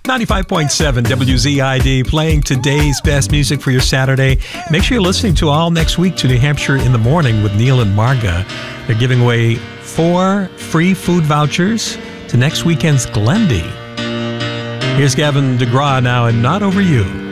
95.7 WZID, playing today's best music for your Saturday. Make sure you're listening to all next week to New Hampshire in the Morning with Neil and Marga. They're giving away 4 free food vouchers to next weekend's Glendy. Here's Gavin DeGraw now and Not Over You.